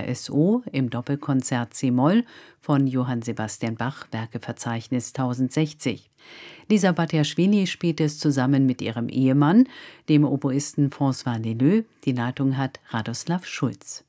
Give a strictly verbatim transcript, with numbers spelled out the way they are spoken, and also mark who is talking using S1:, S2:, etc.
S1: S O im Doppelkonzert c-Moll von Johann Sebastian Bach, Werkeverzeichnis tausendsechzig. Lisa Batyashvili spielt es zusammen mit ihrem Ehemann, dem Oboisten François Leleux. Die Leitung hat Radoslav Schulz.